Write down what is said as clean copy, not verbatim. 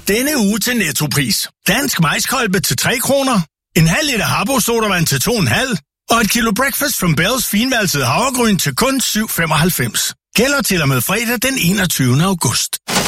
Denne uge til Nettopris. Dansk majskolbe til 3 kroner. En halv liter Harbo sodavand til 2,5. Og et kilo Breakfast from Bells finvalset havregryn til kun 7,95. Gælder til og med fredag den 21. august.